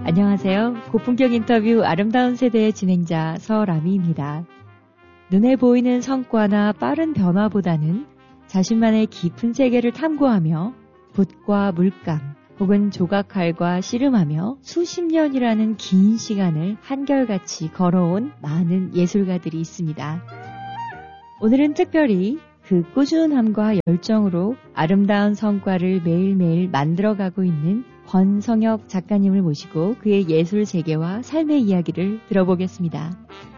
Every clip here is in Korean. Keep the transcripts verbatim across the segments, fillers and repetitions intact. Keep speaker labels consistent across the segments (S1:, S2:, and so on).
S1: 안녕하세요. 고품격 인터뷰 아름다운 세대의 진행자 서라미입니다. 눈에 보이는 성과나 빠른 변화보다는 자신만의 깊은 세계를 탐구하며 붓과 물감 혹은 조각칼과 씨름하며 수십 년이라는 긴 시간을 한결같이 걸어온 많은 예술가들이 있습니다. 오늘은 특별히 그 꾸준함과 열정으로 아름다운 성과를 매일매일 만들어가고 있는 권성혁 작가님을 모시고 그의 예술 세계와 삶의 이야기를 들어보겠습니다.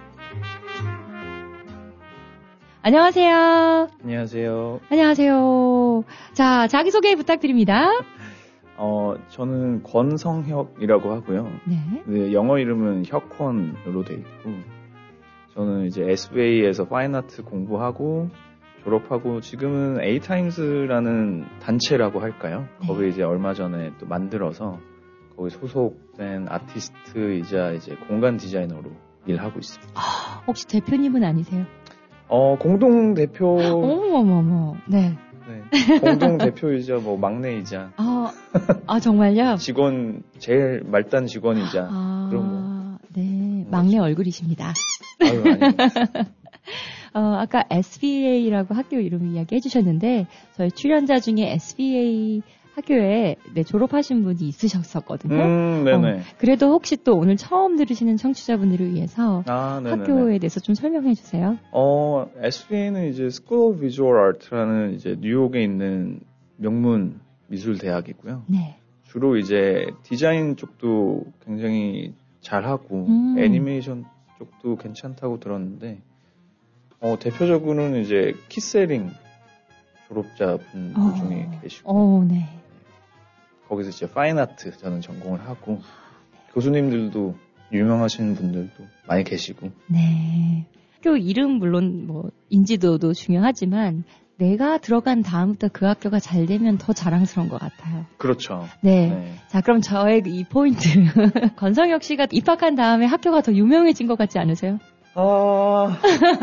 S1: 안녕하세요.
S2: 안녕하세요.
S1: 안녕하세요. 자, 자기소개 부탁드립니다.
S2: 어, 저는 권성혁이라고 하고요.
S1: 네.
S2: 네, 영어 이름은 혁권으로 돼 있고, 저는 이제 에스비에이에서 파인아트 공부하고, 졸업하고, 지금은 에이타임스라는 단체라고 할까요?
S1: 네.
S2: 거기 이제 얼마 전에 또 만들어서, 거기 소속된 아티스트이자 이제 공간 디자이너로 일하고 있습니다.
S1: 아, 혹시 대표님은 아니세요?
S2: 어, 공동 대표.
S1: 어머머머. 네.
S2: 네. 공동 대표이자 뭐 막내이자.
S1: 아, 아 정말요?
S2: 직원 제일 말단 직원이자
S1: 아,
S2: 그런 뭐.
S1: 네, 막내 얼굴이십니다.
S2: 아유, 아니.
S1: 어, 아까 에스비에이라고 학교 이름 이야기 해주셨는데 저희 출연자 중에 에스비에이 학교에 네, 졸업하신 분이 있으셨었거든요.
S2: 음, 네네.
S1: 어, 그래도 혹시 또 오늘 처음 들으시는 청취자분들을 위해서
S2: 아,
S1: 학교에 대해서 좀 설명해 주세요.
S2: 어, 에스비에이는 이제 School of Visual Art라는 이제 뉴욕에 있는 명문 미술 대학이고요.
S1: 네.
S2: 주로 이제 디자인 쪽도 굉장히 잘하고
S1: 음.
S2: 애니메이션 쪽도 괜찮다고 들었는데 어, 대표적으로는 이제 키세링 졸업자분
S1: 어.
S2: 중에 계시고
S1: 어, 네.
S2: 거기서 이제 파인아트 저는 전공을 하고 교수님들도 유명하신 분들도 많이 계시고.
S1: 네. 학교 이름 물론 뭐 인지도도 중요하지만 내가 들어간 다음부터 그 학교가 잘 되면 더 자랑스러운 것 같아요.
S2: 그렇죠.
S1: 네.
S2: 네.
S1: 자, 그럼 저의 이 포인트. 권성혁 씨가 입학한 다음에 학교가 더 유명해진 것 같지 않으세요?
S2: 아.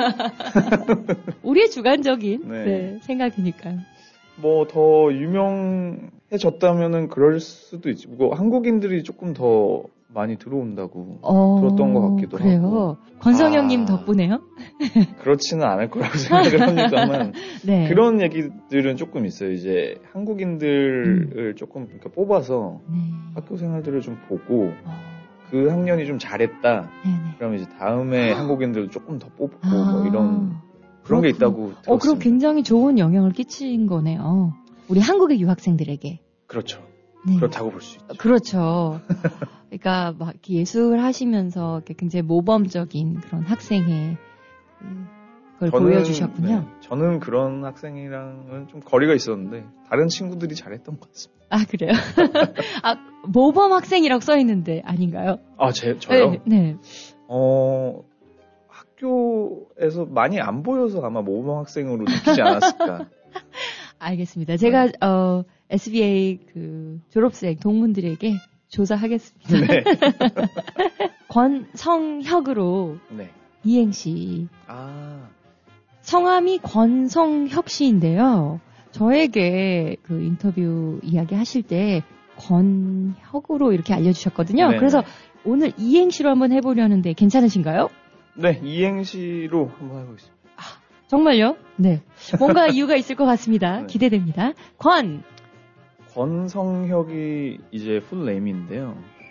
S1: 우리의 주관적인
S2: 네.
S1: 네, 생각이니까요.
S2: 뭐 더 유명해졌다면은 그럴 수도 있지. 뭐 한국인들이 조금 더 많이 들어온다고
S1: 어,
S2: 들었던 것 같기도
S1: 그래요.
S2: 하고.
S1: 권성혁님
S2: 아.
S1: 덕분에요?
S2: 그렇지는 않을 거라고 생각을 합니다만
S1: 네.
S2: 그런 얘기들은 조금 있어요. 이제 한국인들을 음. 조금 이렇게 뽑아서
S1: 네.
S2: 학교 생활들을 좀 보고
S1: 어.
S2: 그 학년이 좀 잘했다.
S1: 네네.
S2: 그러면 이제 다음에 한국인들도 조금 더 뽑고
S1: 아.
S2: 뭐 이런 그런 게 있다고 들었습니다.
S1: 어, 그럼 굉장히 좋은 영향을 끼친 거네요. 우리 한국의 유학생들에게.
S2: 그렇죠.
S1: 네.
S2: 그렇다고 볼 수 있죠.
S1: 그렇죠. 그러니까 막 이렇게 예술 하시면서 이렇게 굉장히 모범적인 그런 학생의 그걸 저는, 보여주셨군요.
S2: 네, 저는 그런 학생이랑은 좀 거리가 있었는데 다른 친구들이 잘했던 것 같습니다.
S1: 아, 그래요? 아, 모범 학생이라고 써 있는데 아닌가요?
S2: 아, 제, 저요?
S1: 네. 네.
S2: 어, 학교에서 많이 안 보여서 아마 모범 학생으로 느끼지 않았을까.
S1: 알겠습니다. 제가 네. 어, 에스비에이 그 졸업생 동문들에게 조사하겠습니다.
S2: 네.
S1: 권성혁으로
S2: 네.
S1: 이행시.
S2: 아.
S1: 성함이 권성혁 씨인데요. 저에게 그 인터뷰 이야기 하실 때 권혁으로 이렇게 알려주셨거든요.
S2: 네.
S1: 그래서 오늘 이행시로 한번 해보려는데 괜찮으신가요?
S2: 네, 이행시로 한번 해보겠습니다.
S1: 아, 정말요? 네. 뭔가 이유가 있을 것 같습니다.
S2: 네.
S1: 기대됩니다. 권.
S2: 권성혁이 이제 풀네임인데요.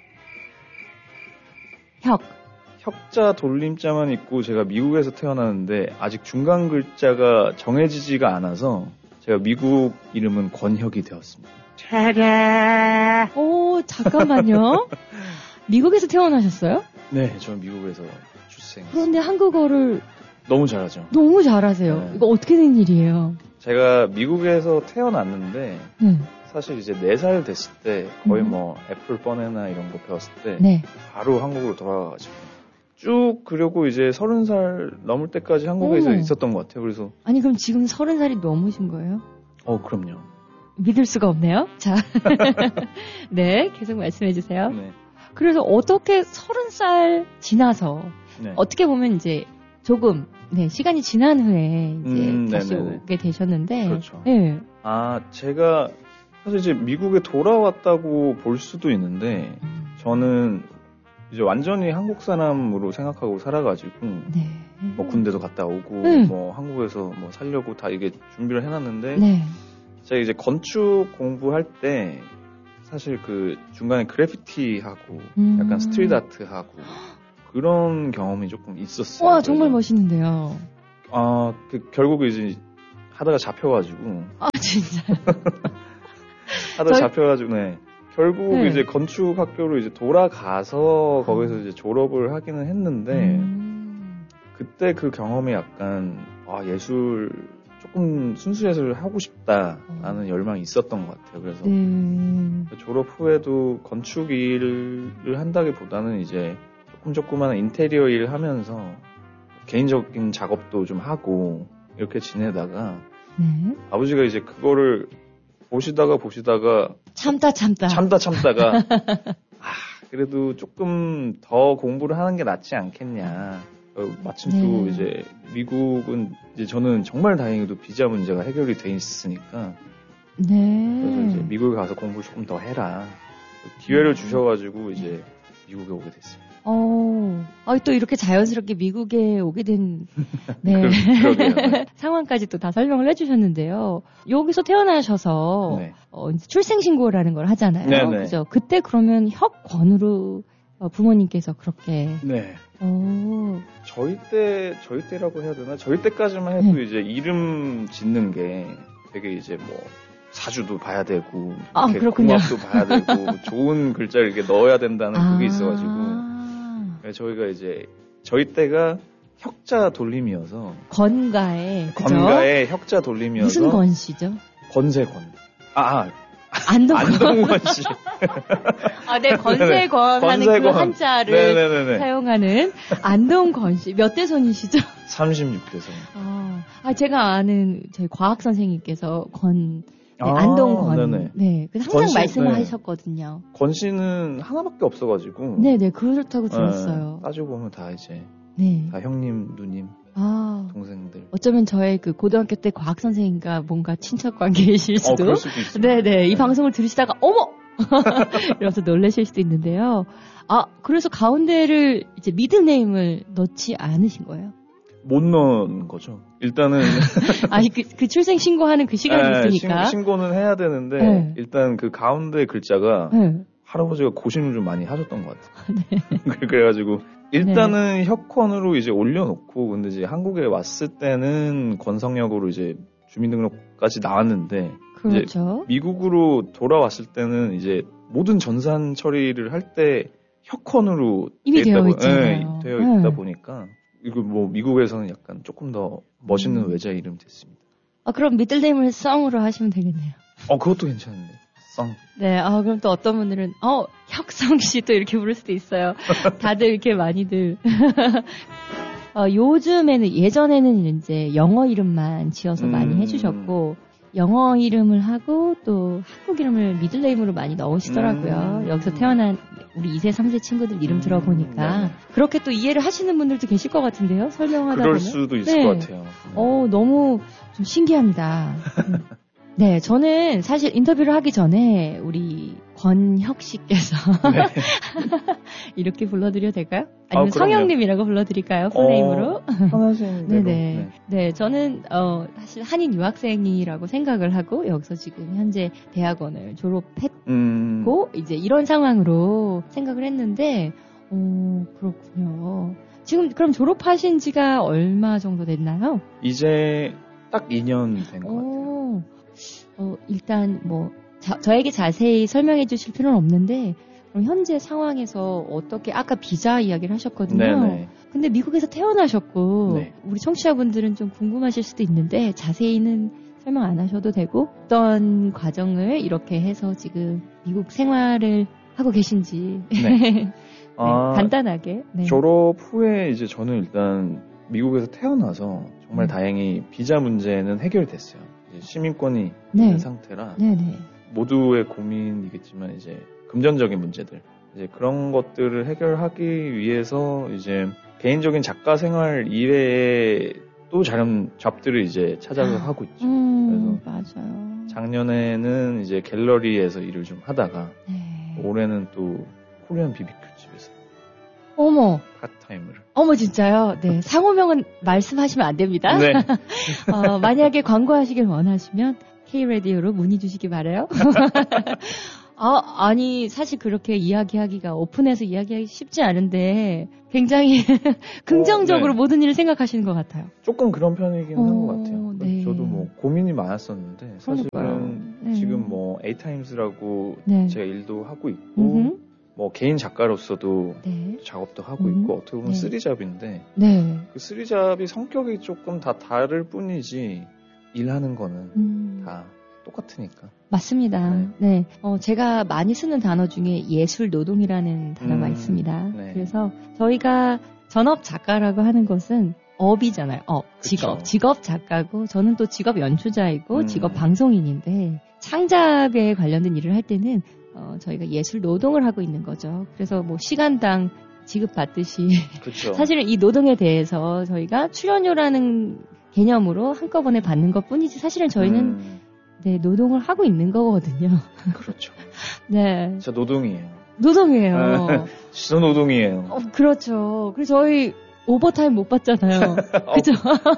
S1: 혁.
S2: 혁자 돌림자만 있고 제가 미국에서 태어났는데 아직 중간 글자가 정해지지가 않아서 제가 미국 이름은 권혁이 되었습니다.
S1: 차라. 오, 잠깐만요. 미국에서 태어나셨어요?
S2: 네, 저는 미국에서 출생했어요.
S1: 그런데 한국어를
S2: 너무 잘하죠.
S1: 너무 잘하세요. 네. 이거 어떻게 된 일이에요?
S2: 제가 미국에서 태어났는데
S1: 네.
S2: 사실 이제 네 살 됐을 때 거의 음. 뭐 애플 버네나 이런 거 배웠을 때
S1: 네.
S2: 바로 한국으로 돌아가가지고 쭉 그려고 이제 서른 살 넘을 때까지 한국에서 어머. 있었던 것 같아요. 그래서
S1: 아니 그럼 지금 서른 살이 넘으신 거예요?
S2: 어 그럼요.
S1: 믿을 수가 없네요. 자, 네 계속 말씀해 주세요.
S2: 네.
S1: 그래서 어떻게 서른 살 지나서
S2: 네.
S1: 어떻게 보면 이제 조금 네 시간이 지난 후에 이제
S2: 음,
S1: 다시
S2: 네네네.
S1: 오게 되셨는데,
S2: 그렇죠.
S1: 네.
S2: 아 제가 사실 이제 미국에 돌아왔다고 볼 수도 있는데.
S1: 음.
S2: 저는 이제 완전히 한국 사람으로 생각하고 살아가지고
S1: 네.
S2: 뭐 군대도 갔다 오고
S1: 음.
S2: 뭐 한국에서 뭐 살려고 다 이게 준비를 해놨는데
S1: 네.
S2: 제가 이제 건축 공부할 때 사실 그 중간에 그래피티 하고
S1: 음.
S2: 약간 스트리트 아트 하고 그런 경험이 조금 있었어요.
S1: 와, 정말 멋있는데요.
S2: 아, 그 결국 이제 하다가 잡혀가지고.
S1: 아, 진짜요?
S2: 하다가
S1: 저희...
S2: 잡혀가지고, 네. 결국
S1: 네.
S2: 이제 건축 학교로 이제 돌아가서 거기서 이제 졸업을 하기는 했는데, 음. 그때 그 경험이 약간, 아, 예술, 조금 순수 예술을 하고 싶다라는 어. 열망이 있었던 것 같아요. 그래서 네. 졸업 후에도 건축 일을 한다기보다는 이제 조금 조그마한 인테리어 일 하면서 개인적인 작업도 좀 하고 이렇게 지내다가 네. 아버지가 이제 그거를 보시다가 보시다가
S1: 참다 참다
S2: 참다 참다가 아, 그래도 조금 더 공부를 하는 게 낫지 않겠냐. 어, 마침 네. 또 이제 미국은 이제 저는 정말 다행히도 비자 문제가 해결이 돼 있으니까 네. 그래서 이제 미국에 가서 공부를 조금 더 해라. 기회를 주셔가지고 이제 미국에 오게 됐습니다.
S1: 어, 아, 또 이렇게 자연스럽게 미국에 오게 된, 네. 상황까지 또 다 설명을 해주셨는데요. 여기서 태어나셔서, 네. 어, 이제 출생신고라는 걸 하잖아요. 네네. 그죠? 그때 그러면 혁권으로 어, 부모님께서 그렇게.
S2: 네.
S1: 오.
S2: 저희 때, 저희 때라고 해야 되나? 저희 때까지만 해도 네. 이제 이름 짓는 게 되게 이제 뭐, 사주도 봐야 되고,
S1: 아,
S2: 궁합도 봐야 되고, 좋은 글자를 이렇게 넣어야 된다는
S1: 아.
S2: 그게 있어가지고, 저희가 이제 저희 때가 혁자 돌림이어서
S1: 건가에
S2: 건가에 혁자 돌림이어서
S1: 무슨 건씨죠?
S2: 건세권. 아, 아
S1: 안동건.
S2: 안동건 씨.
S1: 아, 네, 건세권 하는 그 한자를 네네네네. 사용하는 안동건 씨. 몇 대 손이시죠?
S2: 삼십육 대 손.
S1: 아, 아, 제가 아는 저희 과학 선생님께서 건 네, 안동건. 네네. 네. 그래서 항상 건씨, 말씀을 네. 하셨거든요.
S2: 건 씨는 하나밖에 없어가지고.
S1: 네네, 그렇다고 들었어요.
S2: 네, 따지고 보면 다 이제.
S1: 네.
S2: 다 형님, 누님.
S1: 아.
S2: 동생들.
S1: 어쩌면 저의 그 고등학교 때 과학 선생님과 뭔가 친척 관계이실 수도.
S2: 어, 그럴 수도 있어요.
S1: 네네. 네. 이 방송을 들으시다가, 어머! 이러면서 놀라실 수도 있는데요. 아, 그래서 가운데를 이제 미드네임을 넣지 않으신 거예요?
S2: 못 넣은 거죠. 일단은
S1: 아니 그, 그 출생 신고하는 그 시간이 네, 있으니까
S2: 신, 신고는 해야 되는데 네. 일단 그 가운데 글자가 네. 할아버지가 고심을 좀 많이 하셨던 것 같아요. 네. 그래가지고 일단은 네. 혁권으로 이제 올려놓고 근데 이제 한국에 왔을 때는 건성역으로 이제 주민등록까지 나왔는데
S1: 그렇죠.
S2: 이제 미국으로 돌아왔을 때는 이제 모든 전산 처리를 할 때 혁권으로
S1: 이미 되어
S2: 보,
S1: 있잖아요.
S2: 네, 되어 네. 있다 보니까. 이거 뭐 미국에서는 약간 조금 더 멋있는 음. 외자 이름 됐습니다.
S1: 아 그럼 미들네임을 썽으로 하시면 되겠네요.
S2: 어 그것도 괜찮은데 썽.
S1: 네, 아 그럼 또 어떤 분들은 어 혁성 씨 또 이렇게 부를 수도 있어요. 다들 이렇게 많이들. 어, 요즘에는 예전에는 이제 영어 이름만 지어서 음. 많이 해주셨고 영어 이름을 하고 또 한국 이름을 미들네임으로 많이 넣으시더라고요. 음. 여기서 태어난 우리 이 세, 삼 세 친구들 이름 들어보니까 네. 그렇게 또 이해를 하시는 분들도 계실 것 같은데요. 설명하다
S2: 그럴
S1: 보면.
S2: 수도 있을
S1: 네.
S2: 것 같아요. 네.
S1: 어, 너무 좀 신기합니다. 네, 저는 사실 인터뷰를 하기 전에 우리 권혁 씨께서 네. 이렇게 불러드려도 될까요? 아니면 아, 성형님이라고 불러드릴까요? 풀네임으로?
S2: 편하신 대로.
S1: 네네. 네, 저는 어, 사실 한인 유학생이라고 생각을 하고 여기서 지금 현재 대학원을 졸업했고 음. 이제 이런 상황으로 생각을 했는데, 어, 그렇군요. 지금 그럼 졸업하신 지가 얼마 정도 됐나요?
S2: 이제 딱 이 년 된 것 같아요.
S1: 어, 일단 뭐 자, 저에게 자세히 설명해 주실 필요는 없는데 그럼 현재 상황에서 어떻게 아까 비자 이야기를 하셨거든요. 네네. 근데 미국에서 태어나셨고 네. 우리 청취자분들은 좀 궁금하실 수도 있는데 자세히는 설명 안 하셔도 되고 어떤 과정을 이렇게 해서 지금 미국 생활을 하고 계신지 네. 네, 아, 간단하게 네.
S2: 졸업 후에 이제 저는 일단 미국에서 태어나서 정말 네. 다행히 비자 문제는 해결됐어요. 시민권이 네. 있는 상태라 네네. 모두의 고민이겠지만 이제 금전적인 문제들 이제 그런 것들을 해결하기 위해서 이제 개인적인 작가 생활 이외에 또 다른 잡들을 이제 찾아서 하고 있죠.
S1: 음, 그래서 맞아요.
S2: 작년에는 이제 갤러리에서 일을 좀 하다가 네. 올해는 또 코리안 비비큐 집에서.
S1: 어머.
S2: 파타임을.
S1: 어머, 진짜요? 네. 상호명은 말씀하시면 안 됩니다.
S2: 네.
S1: 어, 만약에 광고하시길 원하시면 K-라디오로 문의 주시기 바라요. 아, 아니, 사실 그렇게 이야기하기가, 오픈해서 이야기하기 쉽지 않은데, 굉장히 긍정적으로 어, 네. 모든 일을 생각하시는 것 같아요.
S2: 조금 그런 편이긴
S1: 어,
S2: 한 것 같아요.
S1: 네.
S2: 저도 뭐 고민이 많았었는데, 사실은 네. 지금 뭐 에이타임스라고 네. 제가 일도 하고 있고, 음흠. 뭐 개인 작가로서도 네. 작업도 하고 음흠. 있고, 어떻게 보면 네. 쓰리잡인데, 네. 그 쓰리잡이 성격이 조금 다 다를 뿐이지, 일하는 거는 음. 다 똑같으니까.
S1: 맞습니다. 네. 네. 어, 제가 많이 쓰는 단어 중에 예술 노동이라는 단어가 음. 있습니다. 네. 그래서 저희가 전업 작가라고 하는 것은 업이잖아요. 업, 직업. 그쵸. 직업 작가고 저는 또 직업 연출자이고 음. 직업 방송인인데 창작에 관련된 일을 할 때는 어, 저희가 예술 노동을 하고 있는 거죠. 그래서 뭐 시간당 지급받듯이 사실은 이 노동에 대해서 저희가 출연료라는 개념으로 한꺼번에 받는 것 뿐이지 사실은 저희는 음. 네, 노동을 하고 있는 거거든요.
S2: 그렇죠.
S1: 네.
S2: 진짜 노동이에요.
S1: 노동이에요.
S2: 진짜 노동이에요.
S1: 어, 그렇죠. 그래서 저희 오버타임 못 받잖아요. 그죠?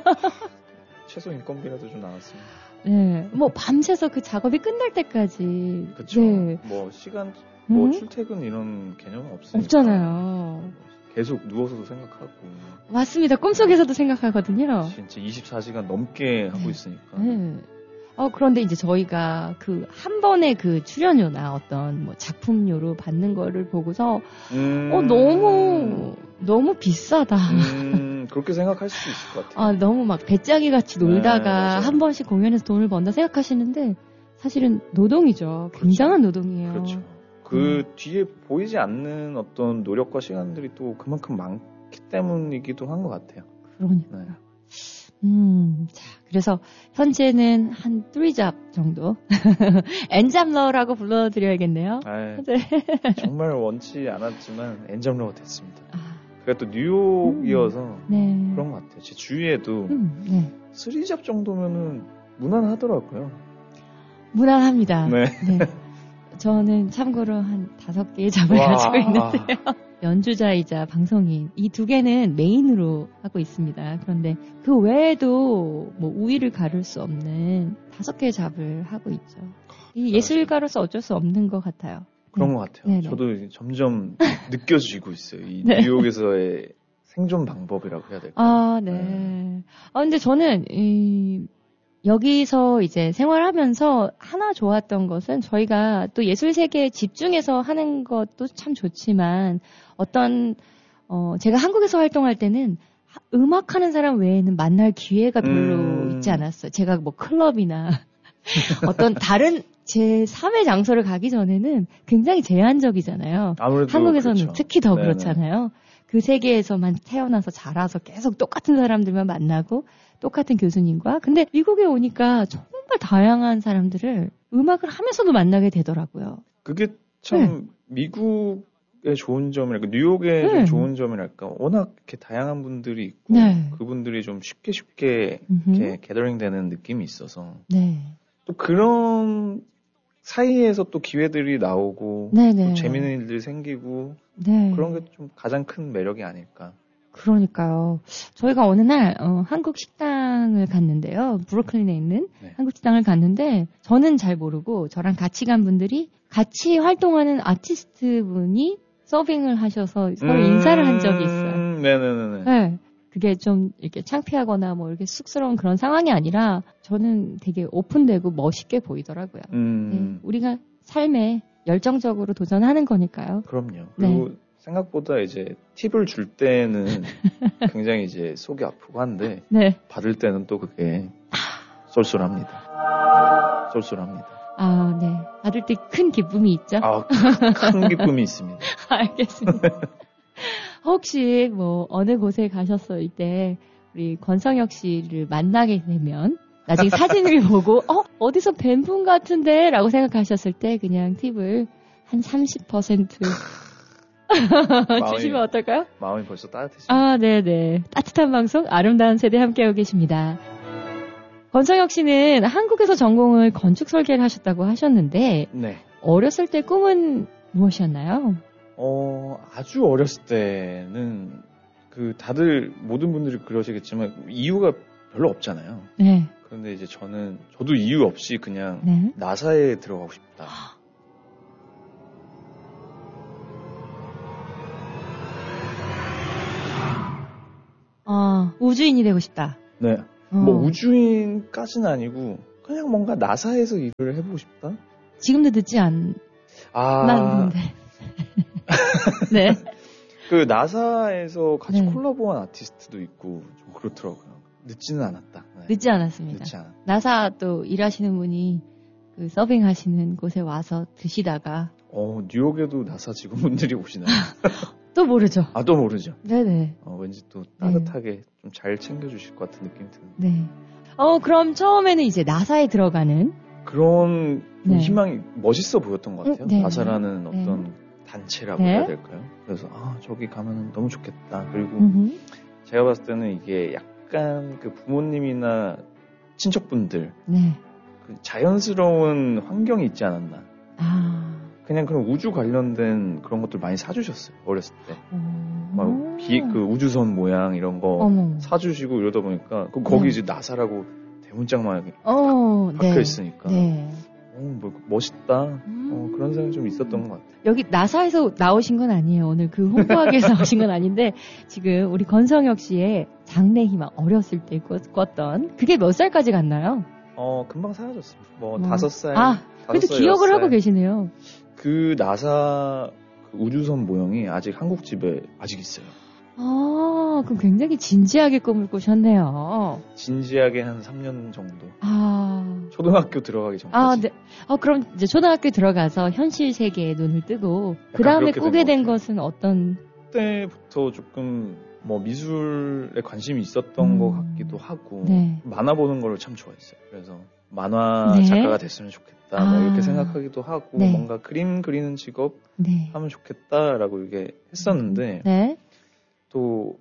S2: 최소 인건비라도 좀 나왔습니다.
S1: 네. 뭐 밤새서 그 작업이 끝날 때까지.
S2: 그렇죠. 네. 뭐 시간, 뭐 음? 출퇴근 이런 개념은 없으니까.
S1: 없잖아요.
S2: 계속 누워서도 생각하고.
S1: 맞습니다. 꿈속에서도 생각하거든요.
S2: 진짜 이십사 시간 넘게 하고
S1: 네.
S2: 있으니까.
S1: 네. 어, 그런데 이제 저희가 그 한 번의 그 출연료나 어떤 뭐 작품료로 받는 거를 보고서, 음... 어, 너무, 너무 비싸다.
S2: 음, 그렇게 생각할 수도 있을 것 같아요.
S1: 아, 너무 막 배짱이 같이 놀다가 네, 한 번씩 공연에서 돈을 번다 생각하시는데, 사실은 노동이죠. 그렇죠. 굉장한 노동이에요.
S2: 그렇죠. 그 음. 뒤에 보이지 않는 어떤 노력과 시간들이 또 그만큼 많기 때문이기도 한 것 같아요.
S1: 그러니까요. 네. 음, 자, 그래서 현재는 한 쓰리 잡 정도 엔잡러라고 불러드려야겠네요.
S2: 아, 네. 정말 원치 않았지만 엔잡러가 됐습니다. 아. 그러니까 또 뉴욕이어서 음, 네. 그런 것 같아요. 제 주위에도 음, 네. 쓰리 잡 정도면은 무난하더라고요.
S1: 무난합니다. 네. 네. 저는 참고로 한 다섯 개의 잡을 와. 가지고 있는데요. 연주자이자 방송인 이 두 개는 메인으로 하고 있습니다. 그런데 그 외에도 뭐 우위를 가를 수 없는 다섯 개의 잡을 하고 있죠. 이 예술가로서 어쩔 수 없는 것 같아요.
S2: 그런
S1: 네.
S2: 것 같아요. 네네. 저도 점점 느껴지고 있어요. 이 네. 뉴욕에서의 생존 방법이라고 해야 될까요?
S1: 아, 네. 네. 아, 근데 저는 이 여기서 이제 생활하면서 하나 좋았던 것은 저희가 또 예술 세계에 집중해서 하는 것도 참 좋지만 어떤 어 제가 한국에서 활동할 때는 음악하는 사람 외에는 만날 기회가 별로 음... 있지 않았어요. 제가 뭐 클럽이나 어떤 다른 제삼의 장소를 가기 전에는 굉장히 제한적이잖아요.
S2: 아무래도
S1: 한국에서는
S2: 그렇죠.
S1: 특히 더
S2: 네네.
S1: 그렇잖아요. 그 세계에서만 태어나서 자라서 계속 똑같은 사람들만 만나고 똑같은 교수님과. 근데 미국에 오니까 정말 다양한 사람들을 음악을 하면서도 만나게 되더라고요.
S2: 그게 참 네. 미국의 좋은 점이랄까, 뉴욕의 네. 좀 좋은 점이랄까, 워낙 이렇게 다양한 분들이 있고 네. 그분들이 좀 쉽게 쉽게 이렇게 게더링 되는 느낌이 있어서 네. 또 그런 사이에서 또 기회들이 나오고 또 재밌는 일들이 생기고 네. 그런 게 좀 가장 큰 매력이 아닐까.
S1: 그러니까요. 저희가 어느 날 어, 한국 식당을 갔는데요. 브루클린에 있는 네. 한국 식당을 갔는데 저는 잘 모르고 저랑 같이 간 분들이 같이 활동하는 아티스트 분이 서빙을 하셔서 서로 음... 인사를 한 적이 있어요.
S2: 네네네.
S1: 네. 그게 좀 이렇게 창피하거나 뭐 이렇게 쑥스러운 그런 상황이 아니라 저는 되게 오픈되고 멋있게 보이더라고요. 음... 네. 우리가 삶에 열정적으로 도전하는 거니까요.
S2: 그럼요. 그리고 네. 생각보다 이제 팁을 줄 때는 굉장히 이제 속이 아프고 한데 네. 받을 때는 또 그게 쏠쏠합니다. 쏠쏠합니다.
S1: 아, 네. 받을 때 큰 기쁨이 있죠?
S2: 아, 큰 기쁨이 있습니다.
S1: 알겠습니다. 혹시 뭐 어느 곳에 가셨을 때 우리 권성혁 씨를 만나게 되면 나중에 사진을 보고 어? 어디서 뵌 분 같은데? 라고 생각하셨을 때 그냥 팁을 한 삼십 퍼센트 주시면 어떨까요?
S2: 마음이 벌써 따뜻해집니다.
S1: 아, 네네. 따뜻한 방송, 아름다운 세대 함께하고 계십니다. 권성혁 씨는 한국에서 전공을 건축 설계를 하셨다고 하셨는데 네. 어렸을 때 꿈은 무엇이었나요?
S2: 어, 아주 어렸을 때는 그 다들 모든 분들이 그러시겠지만 이유가 별로 없잖아요.
S1: 네.
S2: 그런데 이제 저는 저도 이유 없이 그냥
S1: 네.
S2: 나사에 들어가고 싶다.
S1: 아, 우주인이 되고 싶다.
S2: 네.
S1: 어.
S2: 뭐 우주인까지는 아니고 그냥 뭔가 나사에서 일을 해보고 싶다.
S1: 지금도 늦지 않.
S2: 아.
S1: 않는데. 네.
S2: 그 나사에서 같이
S1: 네.
S2: 콜라보한 아티스트도 있고 좀 그렇더라고요. 늦지는 않았다. 네.
S1: 늦지 않았습니다.
S2: 늦지 않았다.
S1: 나사 또 일하시는 분이 그 서빙하시는 곳에 와서 드시다가.
S2: 어, 뉴욕에도 나사 직원분들이 오시나요?
S1: 또 모르죠.
S2: 아, 또 모르죠.
S1: 네네.
S2: 어, 왠지 또 따뜻하게 네. 좀 잘 챙겨주실 것 같은 느낌이 드는데.
S1: 네. 어, 그럼 처음에는 이제 나사에 들어가는
S2: 그런
S1: 네.
S2: 희망이 멋있어 보였던 것 같아요.
S1: 음, 네.
S2: 나사라는
S1: 네.
S2: 어떤 단체라고
S1: 네.
S2: 해야 될까요? 그래서 아, 저기 가면 너무 좋겠다. 그리고
S1: 음흠.
S2: 제가 봤을 때는 이게 약간 그 부모님이나 친척분들
S1: 네.
S2: 그 자연스러운 환경이 있지 않았나.
S1: 아.
S2: 그냥 그런 우주 관련된 그런 것들 많이 사주셨어요. 어렸을 때.
S1: 어...
S2: 막 비, 그 우주선 모양 이런 거
S1: 어머.
S2: 사주시고 이러다 보니까 그 거기
S1: 네.
S2: 이제 나사라고 대문짝만
S1: 어,
S2: 박혀
S1: 네.
S2: 있으니까.
S1: 네.
S2: 어, 뭐 멋있다.
S1: 음...
S2: 어, 그런 생각이 좀 있었던 것 같아요.
S1: 여기 나사에서 나오신 건 아니에요. 오늘 그 홍보하기 위해서 나오신 건 아닌데 지금 우리 권성혁 씨의 장래희망 어렸을 때 꿨던 그게 몇 살까지 갔나요?
S2: 어, 금방 사라졌어요. 뭐
S1: 어.
S2: 다섯 살.
S1: 아, 그래도
S2: 살,
S1: 기억을
S2: 여섯 살.
S1: 하고 계시네요.
S2: 그 나사 그 우주선 모형이 아직 한국 집에 아직 있어요.
S1: 아, 그럼 굉장히 진지하게 꿈을 꾸셨네요.
S2: 진지하게 한 삼 년 정도.
S1: 아.
S2: 초등학교 들어가기 전까지.
S1: 아, 네. 어, 그럼 이제 초등학교에 들어가서 현실 세계에 눈을 뜨고 그 다음에 꾸게 된 것은 어떤?
S2: 그때부터 조금 뭐 미술에 관심이 있었던
S1: 음.
S2: 것 같기도 하고
S1: 네.
S2: 만화 보는 걸 참 좋아했어요. 그래서 만화
S1: 네.
S2: 작가가 됐으면 좋겠다. 뭐
S1: 아.
S2: 이렇게 생각하기도 하고
S1: 네.
S2: 뭔가 그림 그리는 직업
S1: 네.
S2: 하면 좋겠다라고 이게 했었는데
S1: 네.
S2: 또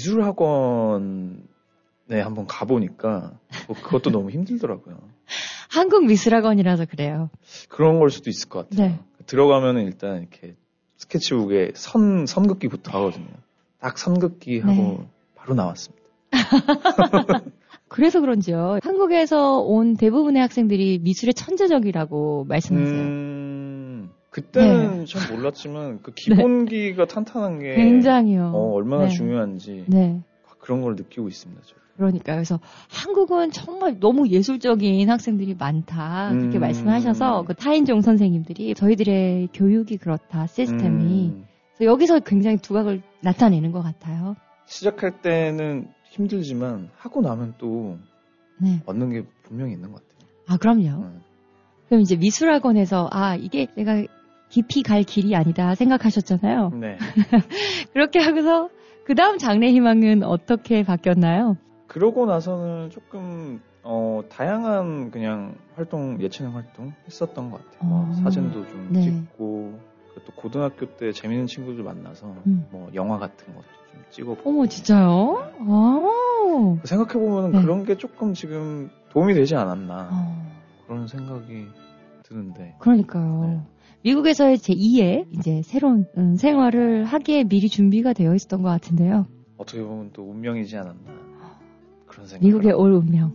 S2: 미술학원에 한번 가보니까 뭐 그것도 너무 힘들더라고요.
S1: 한국미술학원이라서 그래요.
S2: 그런 걸 수도 있을 것 같아요.
S1: 네.
S2: 들어가면은 일단 이렇게 스케치북에 선, 선긋기부터 하거든요. 딱 선긋기 하고
S1: 네.
S2: 바로 나왔습니다.
S1: 그래서 그런지요. 한국에서 온 대부분의 학생들이 미술에 천재적이라고 말씀하세요.
S2: 음, 그때는
S1: 네.
S2: 참 몰랐지만 그 기본기가 네. 탄탄한 게
S1: 굉장히요.
S2: 어, 얼마나
S1: 네.
S2: 중요한지
S1: 네.
S2: 그런 걸 느끼고 있습니다. 저는.
S1: 그러니까 그래서 한국은 정말 너무 예술적인 학생들이 많다 그렇게
S2: 음.
S1: 말씀하셔서 그 타인종 선생님들이 저희들의 교육이 그렇다 시스템이
S2: 음.
S1: 그래서 여기서 굉장히 두각을 나타내는 것 같아요.
S2: 시작할 때는 힘들지만 하고 나면 또
S1: 네.
S2: 얻는 게 분명히 있는 것 같아요.
S1: 아 그럼요.
S2: 음.
S1: 그럼 이제 미술학원에서 아 이게 내가 깊이 갈 길이 아니다 생각하셨잖아요.
S2: 네.
S1: 그렇게 하고서 그 다음 장래희망은 어떻게 바뀌었나요?
S2: 그러고 나서는 조금 어, 다양한 그냥 활동, 예체능 활동 했었던 것 같아요.
S1: 어,
S2: 뭐 사진도 좀
S1: 네.
S2: 찍고 또 고등학교 때 재밌는 친구들 만나서
S1: 음.
S2: 뭐 영화 같은 것도 좀 찍어보고.
S1: 어머 진짜요? 아.
S2: 생각해보면
S1: 네.
S2: 그런 게 조금 지금 도움이 되지 않았나
S1: 어.
S2: 그런 생각이 드는데.
S1: 그러니까요.
S2: 네.
S1: 미국에서의 제이의 이제 새로운 음, 생활을 하기에 미리 준비가 되어 있었던 것 같은데요.
S2: 어떻게 보면 또 운명이지 않았나 그런 생각.
S1: 미국의 올 운명.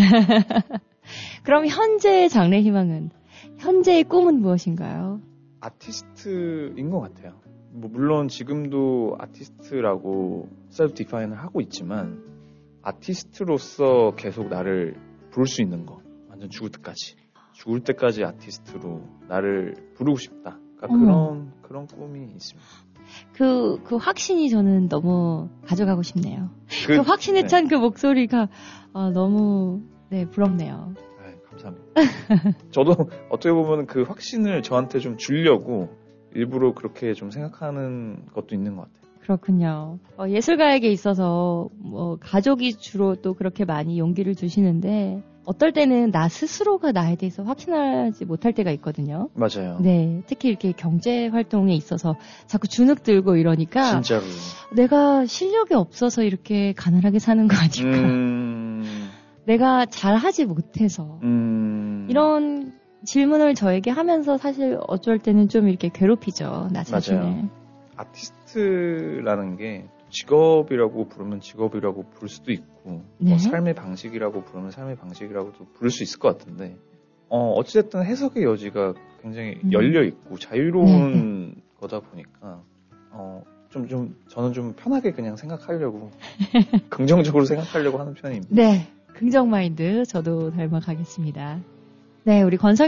S1: 그럼 현재의 장래희망은 현재의 꿈은 무엇인가요?
S2: 아티스트인 것 같아요. 뭐 물론 지금도 아티스트라고 셀프 디파인을 하고 있지만 아티스트로서 계속 나를 부를 수 있는 거 완전 죽을 때까지 죽을 때까지 아티스트로 나를 부르고 싶다. 그러니까 그런 그런 꿈이 있습니다.
S1: 그, 그 확신이 저는 너무 가져가고 싶네요. 그, 그 확신에
S2: 네.
S1: 찬 그 목소리가 어, 너무 네 부럽네요.
S2: 아유, 감사합니다. 저도 어떻게 보면 그 확신을 저한테 좀 주려고 일부러 그렇게 좀 생각하는 것도 있는 것 같아요.
S1: 그렇군요. 어, 예술가에게 있어서 뭐 가족이 주로 또 그렇게 많이 용기를 주시는데 어떨 때는 나 스스로가 나에 대해서 확신하지 못할 때가 있거든요.
S2: 맞아요.
S1: 네, 특히 이렇게 경제 활동에 있어서 자꾸 주눅 들고 이러니까
S2: 진짜로
S1: 내가 실력이 없어서 이렇게 가난하게 사는 거 아닐까.
S2: 음...
S1: 내가 잘하지 못해서
S2: 음...
S1: 이런 질문을 저에게 하면서 사실 어쩔 때는 좀 이렇게 괴롭히죠. 나 자신을.
S2: 맞아요. 아티스트라는 게 직업이라고 부르면 직업이라고 부를 수도 있고 네. 뭐 삶의 방식이라고 부르면 삶의 방식이라고도 부를 수 있을 것 같은데 어, 어찌됐든 해석의 여지가 굉장히 음. 열려있고 자유로운 네. 거다 보니까 어, 좀, 좀 저는 좀 편하게 그냥 생각하려고 긍정적으로 생각하려고 하는 편입니다.
S1: 네, 긍정 마인드 저도 닮아가겠습니다. 네, 우리 권성